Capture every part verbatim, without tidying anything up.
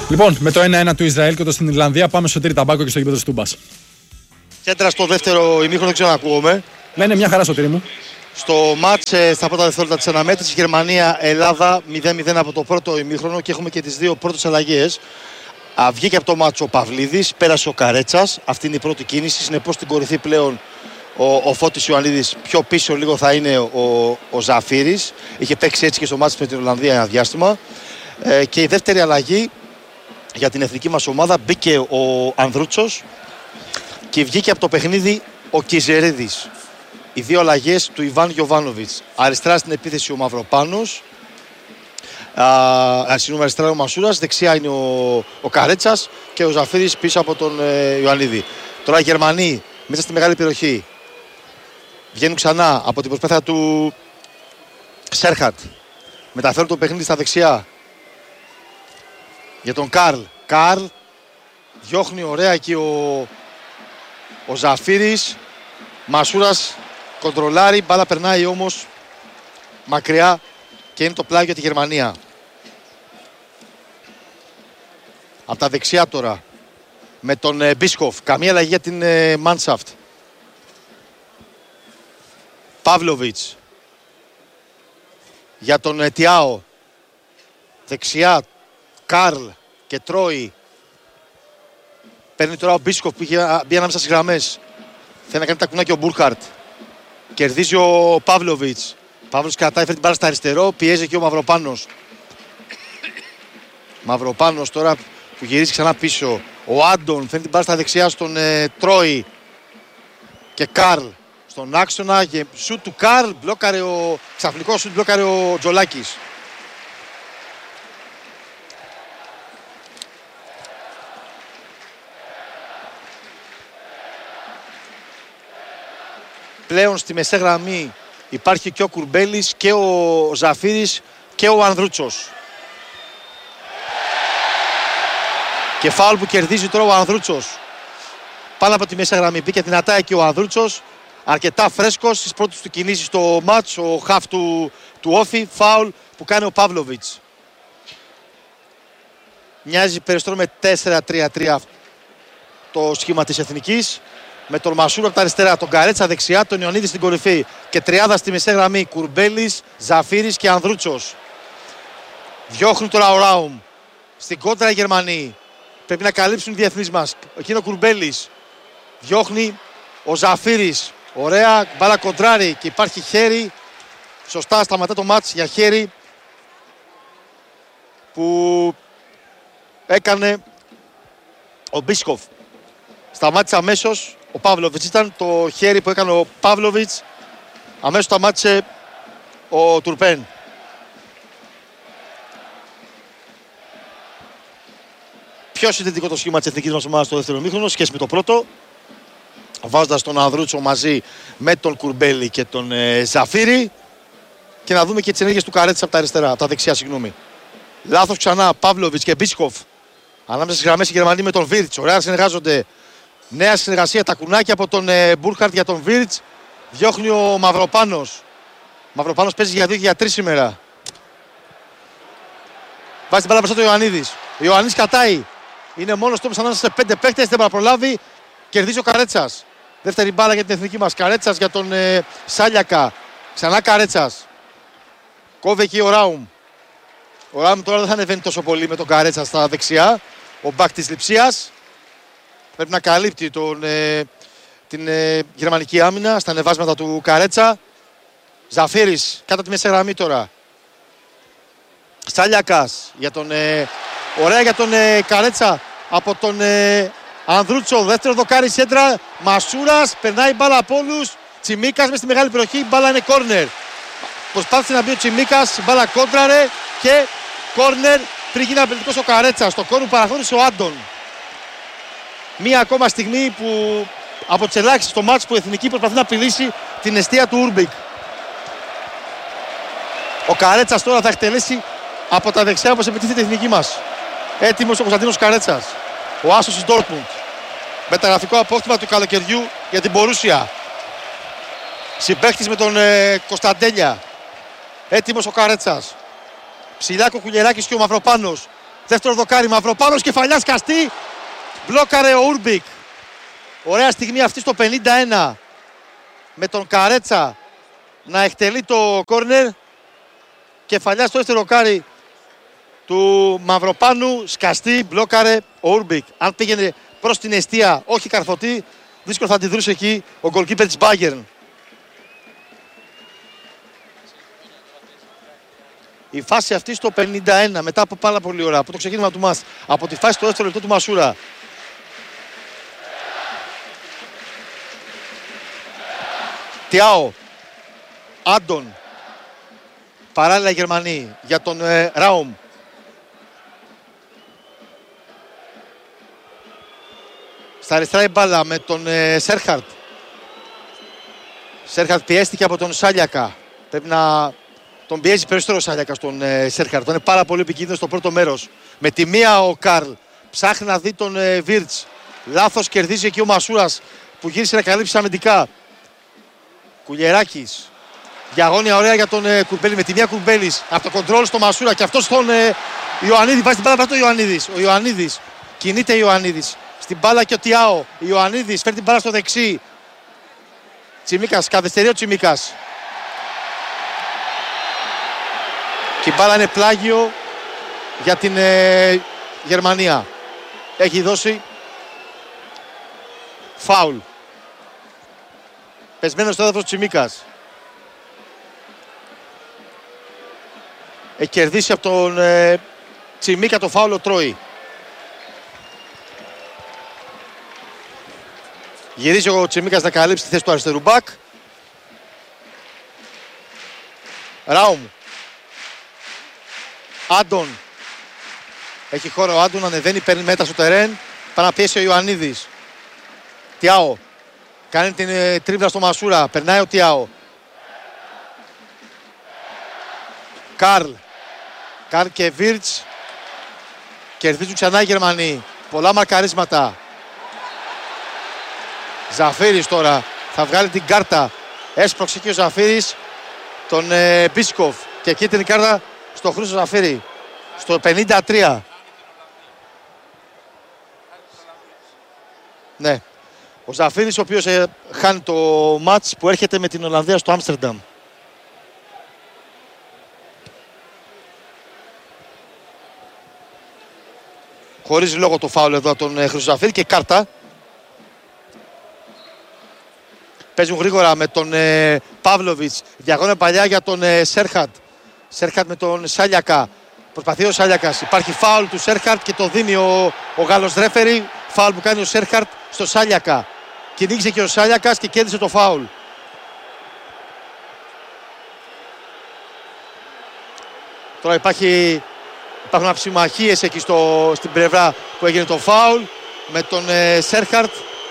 Λοιπόν, με το ένα ένα του Ισραήλ και το στην Ιρλανδία πάμε στο Σωτήρη Ταμπάκο και στο γήπεδο του Τούμπας. Κέντρα στο δεύτερο ημίχρονο, δεν ξέρω να ακούγομαι. Ναι, ναι, μια χαρά, Σωτήρη μου. Στο μάτς στα πρώτα δευτερόλεπτα της αναμέτρησης, Γερμανία-Ελλάδα μηδέν μηδέν από το πρώτο ημίχρονο και έχουμε και τις δύο πρώτες αλλαγές. Α, βγήκε από το μάτς ο Παυλίδης, πέρασε ο Καρέτσας. Αυτή είναι η πρώτη κίνηση. Συνεπώς στην κορυφή πλέον ο, ο Φώτης Ιωαννίδης. Πιο πίσω λίγο θα είναι ο, ο Ζαφύρης. Είχε παίξει έτσι και στο μάτς με την Ολλανδία ένα διάστημα. Ε, και η δεύτερη αλλαγή για την εθνική μας ομάδα, μπήκε ο Ανδρούτσος και βγήκε από το παιχνίδι ο Κιζερίδης. Οι δύο αλλαγές του Ιβάν Γιοβάνοβιτς. Αριστερά στην επίθεση ο Μαυροπάνος, α, συγγνώμη, αριστερά ο Μασούρας, δεξιά είναι ο, ο Καρέτσας και ο Ζαφύρης πίσω από τον ε, Ιωαννίδη. Τώρα οι Γερμανοί μέσα στη μεγάλη περιοχή βγαίνουν ξανά από την προσπάθεια του Σέρχατ. Μεταφέρουν το παιχνίδι στα δεξιά για τον Καρλ. Καρλ διώχνει ωραία εκεί ο, ο Ζαφύρης. Μασούρας κοντρολάρει, μπάλα περνάει όμως μακριά και είναι το πλάγιο για τη Γερμανία. Από τα δεξιά τώρα με τον ε, Μπίσκοφ. Καμία αλλαγή για την ε, Μάνσαφτ. Παύλοβιτς για τον ε, Τιάο. Δεξιά Καρλ και τρώει. Παίρνει τώρα ο Μπίσκοφ που είχε μπει ανάμεσα στις γραμμές. Θέλει να κάνει τα κουνάκια ο Μπούρχαρτ. Κερδίζει ο Παύλοβιτς. Παύλος κρατάει, φέρει την μπάλα στα αριστερό. Πιέζει εκεί ο Μαυροπάνος. Μαυροπάνος τώρα που γυρίζει ξανά πίσω. Ο Άντων φέρνει την μπάλα στα δεξιά στον ε, Τρόι. Και Καρλ στον άξονα. Και σουτ του Καρλ. Μπλόκαρε ο... Ξαφνικό σουτ μπλόκαρε ο Τζολάκης. Πλέον στη μεσαία γραμμή υπάρχει και ο Κουρμπέλης και ο Ζαφύρης και ο Ανδρούτσος. Και φάουλ που κερδίζει τώρα ο Ανδρούτσος. Πάνω από τη μεσαία γραμμή μπήκε δυνατά και ο Ανδρούτσος. Αρκετά φρέσκος στις πρώτες του κινήσεις στο μάτς. Ο χαφ του, του Όφη. Φάουλ που κάνει ο Παύλοβιτς. Μοιάζει περισσότερο με τέσσερα τρία τρία το σχήμα της Εθνικής. Με τον Μασούρο από τα αριστερά, τον Καρέτσα δεξιά, τον Ιωαννίδη στην κορυφή. Και τριάδα στη μεσαία γραμμή. Κουρμπέλης, Ζαφύρης και Ανδρούτσος. Διώχνουν τώρα ο Ράουμ. Στην κόντρα οι Γερμανοί. Πρέπει να καλύψουν οι διεθνείς μας. Εκείνο ο Κουρμπέλης. Διώχνει ο Ζαφύρης. Ωραία, μπάλα κοντράρι και υπάρχει χέρι. Σωστά σταματά το μάτς για χέρι που έκανε ο Μπίσκοφ. Σταμάτησε αμέσως ο Παύλοβιτς. Ήταν το χέρι που έκανε ο Παύλοβιτς. Αμέσως σταμάτησε ο Τουρπέν. Πιο συνθετικό το σχήμα της εθνικής μας ομάδας στο δεύτερο ημίχρονο σχέση με το πρώτο. Βάζοντας τον Ανδρούτσο μαζί με τον Κουρμπέλη και τον ε, Ζαφύρη. Και να δούμε και τις ενέργειες του Καρέτσα από τα αριστερά, από τα δεξιά, συγγνώμη. Λάθος ξανά, Παύλοβιτς και Μπίσκοφ. Ανάμεσα στις γραμμές οι Γερμανοί με τον Βίρτς. Ωραία συνεργάζονται. Νέα συνεργασία, τα κουνάκια από τον ε, Μπούρχαρτ για τον Βίρτς. Διώχνει ο Μαυροπάνος. Μαυροπάνος παίζει για δύο και για τρεις σήμερα. Βάζει την μπάλα μπροστά του Ιωαννίδης. Ο Ιωαννίδης κατάει. Είναι μόνος του ανάμεσα σε πέντε παίκτες. Δεν μπορεί να προλάβει. Κερδίζει ο Καρέτσας. Δεύτερη μπάλα για την εθνική μας. Καρέτσας για τον ε, Σάλιακα. Ξανά Καρέτσας. Κόβει εκεί ο Ράουμ. Ο Ράουμ τώρα δεν θα ανεβαίνει τόσο πολύ με τον Καρέτσα στα δεξιά. Ο μπακ της Λειψίας. Πρέπει να καλύπτει τον, ε, την ε, γερμανική άμυνα στα ανεβάσματα του Καρέτσα. Ζαφύρης κάτω τη μέση γραμμή τώρα. Σάλιακας για τον, ε, ωραία για τον ε, Καρέτσα από τον ε, Ανδρούτσο. Δεύτερο δοκάρι σέντρα. Μασούρας, περνάει μπάλα από όλους. Τσιμίκας μες στη μεγάλη περιοχή, μπάλα είναι κόρνερ. Προσπάθησε να μπει ο Τσιμίκας, μπάλα κόντραρε και κόρνερ πριν γίνει απελπιτικός ο Καρέτσας. Στο κόρνερ παραχώρησε ο Άντων. Μία ακόμα στιγμή που από τις ελάχιστες στο μάτς που η Εθνική προσπαθεί να απειλήσει την εστία του Ούρμπικ. Ο Καρέτσας τώρα θα εκτελέσει από τα δεξιά όπως επιτίθεται η Εθνική μας. Έτοιμος ο Κωνσταντίνος Καρέτσας. Ο άσος της Ντόρτμουντ. Μεταγραφικό απόκτημα του καλοκαιριού για την Μπορούσια. Συμπαίκτης με τον ε, Κωνσταντέλια. Έτοιμος ο Καρέτσας. Ψηλά Κοκουλιεράκης και ο Μαυροπάνος. Δεύτερο δοκάρι, Μαυροπάνος, κεφαλιά σκαστή. Μπλόκαρε ο Ούρμπικ. Ωραία στιγμή αυτή στο πενήντα ένα. Με τον Καρέτσα να εκτελεί το κόρνερ. Κεφαλιά στο δεύτερο δοκάρι του Μαυροπάνου. Σκαστή, μπλόκαρε ο Ούρμπικ. Αν πήγαινε προς την εστία, όχι καρφωτή, δύσκολο θα αντιδρούσε εκεί ο γκολκίπερ της Bayern. Η φάση αυτή στο πενήντα ένα, μετά από πάρα πολύ ώρα, από το ξεκίνημα του μας, από τη φάση στο δεύτερο λεπτό του Μασούρα. Τιάο, Άντον, παράλληλα Γερμανοί για τον ε, Ράουμ. Στα αριστερά η μπάλα με τον ε, Σέρχαρτ. Σέρχαρτ πιέστηκε από τον Σάλιακα. Πρέπει να τον πιέζει περισσότερο ο Σάλιακα στον ε, Σέρχαρτ. Είναι πάρα πολύ επικίνδυνο στο πρώτο μέρος. Με τη μία ο Καρλ ψάχνει να δει τον ε, Βίρτς. Λάθος, κερδίζει εκεί ο Μασούρας που γύρισε να καλύψει αμυντικά. Κουλιεράκης. Διαγώνια ωραία για τον ε, Κουρμπέλη. Με τη μία Κουρμπέλης από το κοντρόλ στο Μασούρα και αυτό στον ε, Ιωαννίδη. Βάζει την μπάλα πάνω το Ιωαννίδης. Ο Ιωαννίδης. Κινείται ο Ιωαννίδης. Στην μπάλα και ο Τιάο. Ιωαννίδης φέρνει την μπάλα στο δεξί. Τσιμίκας, καθυστερεί ο Τσιμίκας. Και η μπάλα είναι πλάγιο για την ε, Γερμανία. Έχει δώσει φάουλ. Πεσμένος στο έδαφος Τσιμίκας. Έχει κερδίσει από τον ε, Τσιμίκα το φάουλ ο Τρόι. Γυρίζει ο Τσιμίκας να καλύψει τη θέση του αριστερού μπακ. Ράουμ. Άντον. Έχει χώρο ο Άντον, ανεβαίνει, παίρνει μέτρα στο τερέν. Πάει να πιέσει ο Ιωαννίδης. Τιάο. Κάνει την ε, τρίμπλα στο Μασούρα. Περνάει ο Τιάο. Καρλ. Καρλ και Βίρτς. Κερδίζουν ξανά οι Γερμανοί. Πολλά μαρκαρίσματα. Ζαφύρης τώρα θα βγάλει την κάρτα. Έσπρωξε και ο Ζαφύρης τον ε, Μπίσκοφ. Και κίτρινη κάρτα στο Χρήστο Ζαφύρη. Στο πενήντα τρία. Ναι. Ο Ζαφύρης ο οποίος ε, χάνει το μάτς που έρχεται με την Ολλανδία στο Άμστερνταμ. Χωρίζει λόγο το φάουλ εδώ από τον ε, Χρήστο Ζαφύρη και κάρτα. Παίζουν γρήγορα με τον ε, Παύλοβιτς. Διαγώνια παλιά για τον ε, Σέρχαρτ. Σέρχαρτ με τον Σάλιακα. Προσπαθεί ο Σάλιακας. Υπάρχει φάουλ του Σέρχαρτ και το δίνει ο, ο Γάλλος ρέφερι. Φάουλ που κάνει ο Σέρχαρτ στο Σάλιακα. Κυνήγησε και ο Σάλιακας και κέρδισε το φάουλ. Τώρα υπάρχει, υπάρχουν αψημαχίες εκεί στο, στην πλευρά που έγινε το φάουλ με τον ε, Σέρχαρτ.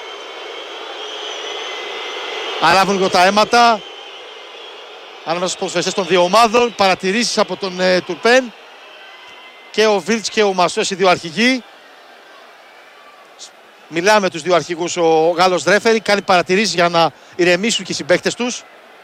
Ανάβουν λίγο τα αίματα ανάμεσα στους ποδοσφαιριστές των δύο ομάδων. Παρατηρήσεις από τον ε, Τουρπέν και ο Βίλτς και ο Μασούας, οι δύο αρχηγοί. Μιλάμε με τους δύο αρχηγούς. Ο Γάλλος ρέφερι κάνει παρατηρήσεις για να ηρεμήσουν και οι συμπαίκτες τους.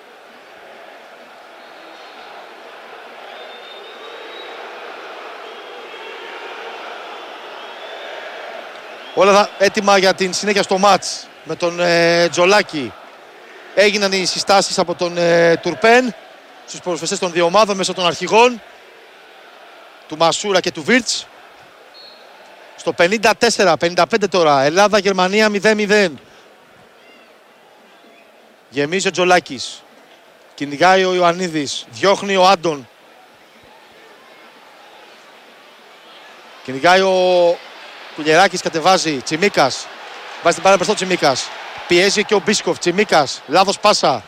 Όλα έτοιμα για την συνέχεια στο μάτς με τον ε, Τζολάκη. Έγιναν οι συστάσεις από τον ε, Τουρπέν στους ποδοσφαιριστές των δύο ομάδων μέσω των αρχηγών του Μασούρα και του Βίρτς. Στο πενήντα τέσσερα πενήντα πέντε τώρα, Ελλάδα-Γερμανία μηδέν μηδέν. Γεμίζει ο Τζολάκης. Κυνηγάει ο Ιωαννίδης. Διώχνει ο Άντον. Κυνηγάει ο Κουλιεράκης, κατεβάζει. Τσιμίκας. Βάζει την μπάλα μπροστά ο Τσιμίκας. Πιέζει και ο Μπίσκοφ. Τσιμίκας. Λάθος πάσα.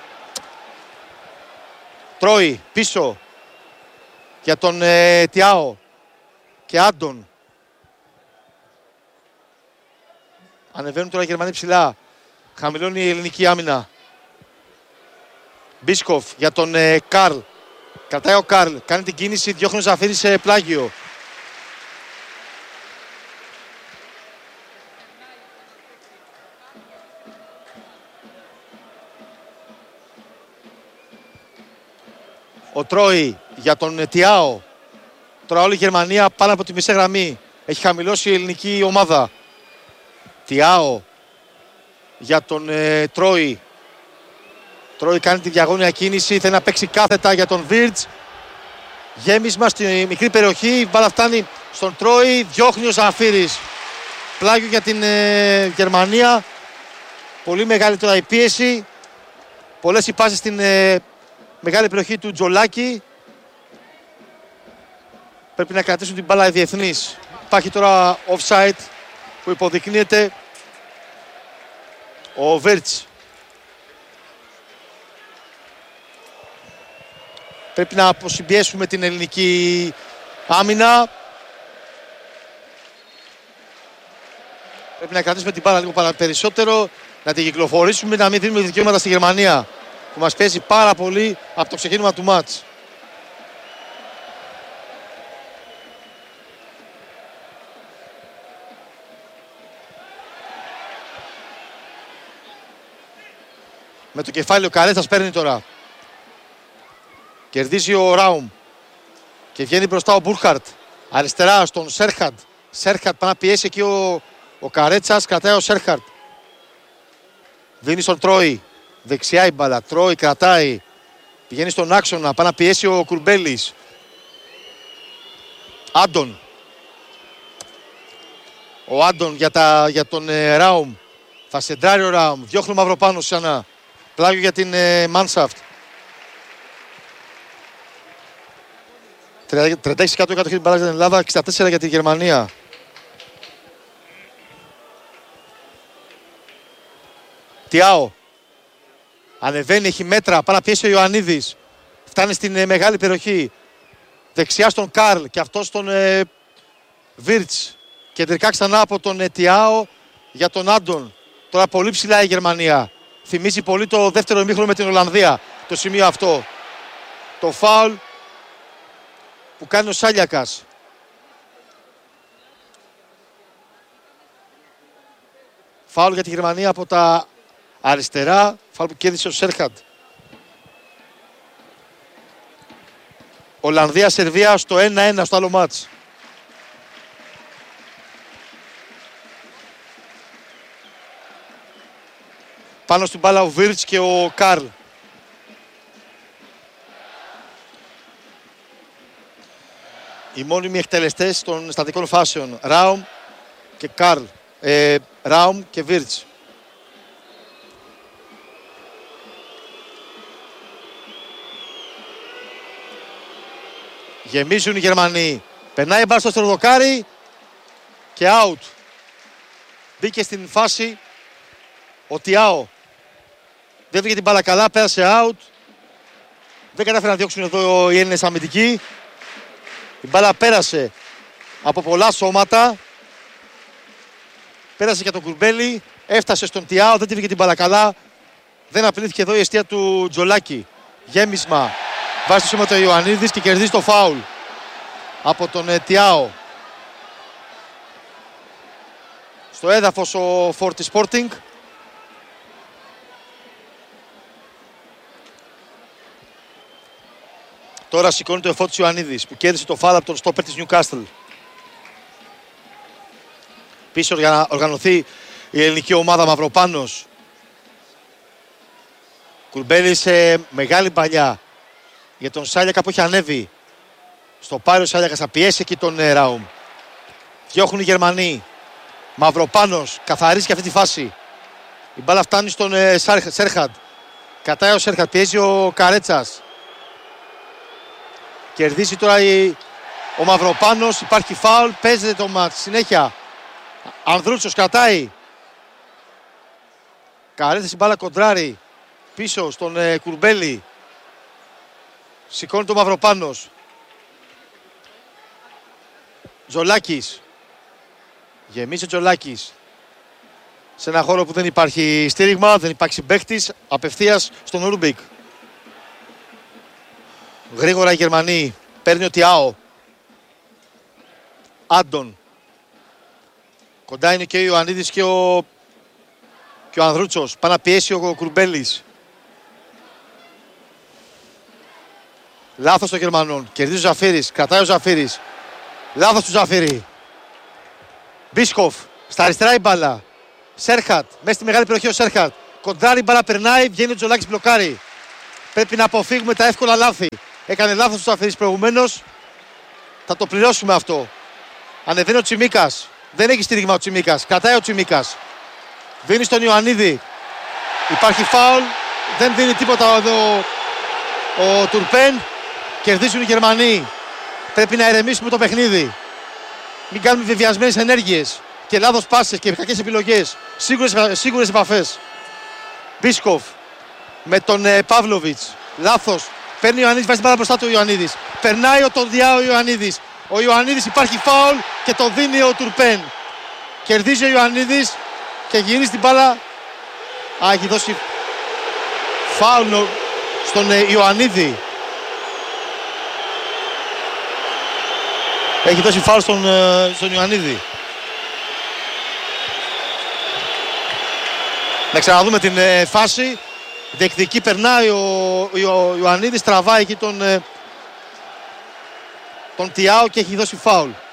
Τρώει πίσω για τον ε, Τιάο και Άντον. Ανεβαίνουν τώρα οι Γερμανοί ψηλά. Χαμηλώνει η ελληνική άμυνα. Μπίσκοφ για τον ε, Καρλ. Κρατάει ο Καρλ. Κάνει την κίνηση. Διώχνει ο Ζαφύρης σε πλάγιο. Ο Τρόι για τον Τιάο. Τώρα όλη η Γερμανία πάνω από τη μισή γραμμή. Έχει χαμηλώσει η ελληνική ομάδα. Τιάο για τον ε, Τρόι. Τρόι κάνει τη διαγώνια κίνηση. Θέλει να παίξει κάθετα για τον Βίρτς. Γέμισμα στη μικρή περιοχή. Η μπάλα φτάνει στον Τρόι. Διώχνει ο Ζαφύρης. Πλάγιο για την ε, Γερμανία. Πολύ μεγάλη τώρα η πίεση. Πολλές οι πάσες στην ε, μεγάλη περιοχή του Τζολάκη. Πρέπει να κρατήσουν την μπάλα οι διεθνείς. Υπάρχει τώρα offside που υποδεικνύεται ο Βίρτς. Πρέπει να αποσυμπιέσουμε την ελληνική άμυνα. Πρέπει να κρατήσουμε την μπάλα λίγο περισσότερο, να την κυκλοφορήσουμε, να μην δίνουμε δικαιώματα στη Γερμανία που μας παίζει πάρα πολύ από το ξεκίνημα του μάτς. Με το κεφάλι ο Καρέτσας παίρνει τώρα. Κερδίζει ο Ράουμ. Και βγαίνει μπροστά ο Μπούρχαρτ. Αριστερά στον Σέρχαντ. Σέρχαντ πάει να πιέσει εκεί ο, ο Καρέτσας. Κρατάει ο Σέρχαντ. Δίνει στον Τρόι. Δεξιά η μπάλα. Τρόι κρατάει. Πηγαίνει στον άξονα. Πάει να πιέσει ο Κουρμπέλης. Άντων. Ο Άντων για, τα, για τον ε, Ράουμ. Θα σεντράρει ο Ράουμ. Διώχνει ο Μαυροπάνος ξανά. Πλάγιο για την ε, Μάνσαφτ. τριάντα έξι τοις εκατό κατοχή την μπάλα για την Ελλάδα, εξήντα τέσσερα για τη Γερμανία. Τιάο. Ανεβαίνει, έχει μέτρα, πάει να πιέσει ο Ιωαννίδης. Φτάνει στην ε, μεγάλη περιοχή. Δεξιά στον Καρλ και αυτό στον ε, Βίρτς. Κεντρικά ξανά από τον ε, Τιάο για τον Άντων. Τώρα πολύ ψηλά η Γερμανία. Θυμίζει πολύ το δεύτερο ημίχρονο με την Ολλανδία. Το σημείο αυτό. Το φάουλ που κάνει ο Σάλιακας. Φάουλ για τη Γερμανία από τα αριστερά. Φάουλ που κέρδισε ο Σέρχαντ. Ολλανδία-Σερβία στο ένα ένα στο άλλο μάτς. Πάνω στην μπάλα ο Βίρτς και ο Καρλ. Οι μόνιμοι εκτελεστές των στατικών φάσεων. Ράουμ και Καρλ. Ε, Ράουμ και Βίρτς. Γεμίζουν οι Γερμανοί. Περνάει μπάλα στο στροδοκάρι και out. Μπήκε στην φάση ο Τιάο. Δεν βρήκε την μπάλα καλά, πέρασε out. Δεν κατάφερε να διώξουν εδώ οι Έλληνες αμυντικοί. Η μπάλα πέρασε από πολλά σώματα. Πέρασε για τον Κουρμπέλη. Έφτασε στον Τιάο, δεν τη βρήκε την μπάλα καλά. Δεν απειλήθηκε εδώ η αιστεία του Τζολάκη. Γέμισμα. Βάζει το σώμα του Ιωαννίδης και κερδίζει το φάουλ από τον ε, Τιάο. Στο έδαφος ο Φόρτι Sporting. Τώρα σηκώνει το Εφώτης Ιωαννίδης που κέρδισε το φάουλ από τον στόπερ της Νιουκάστλ. Πίσω για να οργανωθεί η ελληνική ομάδα Μαυροπάνος. Κουρμπέλη σε μεγάλη παλιά για τον Σάλιακα που έχει ανέβει. Στο πάρει ο Σάλιακας, θα πιέσει εκεί τον ε, Ράουμ. Διώχνουν οι Γερμανοί. Μαυροπάνος καθαρίζει και αυτή τη φάση. Η μπάλα φτάνει στον ε, Σέρχαντ. Κατάει ο Σέρχαντ, πιέζει ο Καρέτσας. Κερδίζει τώρα η... ο Μαυροπάνος, υπάρχει φάουλ, παίζεται το μάτς. Συνέχεια, Ανδρούτσος κρατάει. Καρέτσας η μπάλα κοντράρει. Πίσω στον ε, Κουρμπέλη. Σηκώνει το Μαυροπάνος. Τζολάκης. Γεμίζει ο Τζολάκης. Σε ένα χώρο που δεν υπάρχει στήριγμα, δεν υπάρχει συμπαίκτης. Απευθείας στον Ρούμπικ. Γρήγορα οι Γερμανοί. Παίρνει ο Τιάο. Άντων. Κοντά είναι και ο Ιωαννίδης και ο, και ο Ανδρούτσος. Πάει να πιέσει ο Κουρμπέλης. Λάθος των Γερμανών. Κερδίζει ο Ζαφύρης. Κρατάει ο Ζαφύρης. Λάθος του Ζαφύρη. Μπίσκοφ. Στα αριστερά η μπάλα. Σέρχατ. Μέσα στη μεγάλη περιοχή ο Σέρχατ. Κοντράρει η μπάλα, περνάει. Βγαίνει ο Τζολάκης, μπλοκάρει. Πρέπει να αποφύγουμε τα εύκολα λάθη. Έκανε λάθος του Ζαφύρης προηγουμένως. Θα το πληρώσουμε αυτό. Ανεβαίνει ο Τσιμίκας. Δεν έχει στήριγμα ο Τσιμίκας. Κρατάει ο Τσιμίκας. Δίνει στον Ιωαννίδη. Υπάρχει φάουλ. Δεν δίνει τίποτα εδώ ο Τουρπέν. Κερδίζουν οι Γερμανοί. Πρέπει να ηρεμήσουμε το παιχνίδι. Μην κάνουμε βεβαιασμένες ενέργειες και λάθος πάσες και κακές επιλογές. Σίγουρες, σίγουρες επαφές. Μπίσκοφ με τον ε, Παύλοβιτς. Λάθος. Παίρνει ο Ιωαννίδης, βάζει την μπάλα μπροστά του ο Ιωαννίδης. Περνάει ο Τονδιά ο Ιωαννίδης. Ο Ιωαννίδης, υπάρχει φάουλ και το δίνει ο Τουρπέν. Κερδίζει ο Ιωαννίδης και γυρίζει την μπάλα. Α, έχει δώσει φάουλ στον ε, Ιωαννίδη. Έχει δώσει φάουλ στον, στον Ιωαννίδη. Να ξαναδούμε την ε, φάση. Διεκδική, περνάει ο, ο, ο Ιωαννίδης, τραβάει εκεί τον, ε, τον Τιάο και έχει δώσει φάουλ.